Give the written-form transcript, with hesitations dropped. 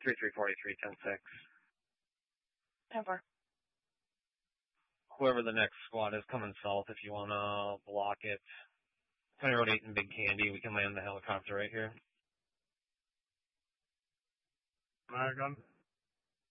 3343, 10-6. 10-4. Whoever the next squad is coming south, if you want to block it. County Road 8 in Big Candy, we can land the helicopter right here. Gun.